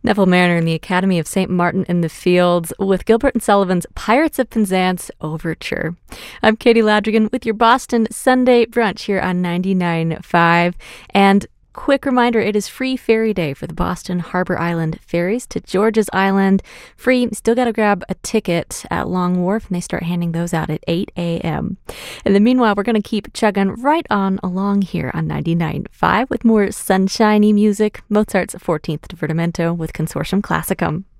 Neville Mariner and the Academy of St. Martin in the Fields with Gilbert and Sullivan's Pirates of Penzance Overture. I'm Katie Ladrigan with your Boston Sunday brunch here on 99.5. And quick reminder, it is free ferry day for the Boston Harbor Island ferries to George's Island. Free. Still got to grab a ticket at Long Wharf, and they start handing those out at 8 a.m. In the meanwhile, we're going to keep chugging right on along here on 99.5 with more sunshiny music. Mozart's 14th Divertimento with Consortium Classicum.